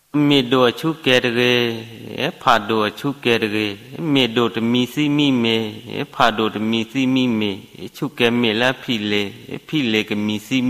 မေဒိုချုကဲရေဖာဒိုချုကဲရေမေဒိုတမီစီမီမေဖာဒိုတမီစီမီမေချုကဲမေလာဖီလေကမီစီ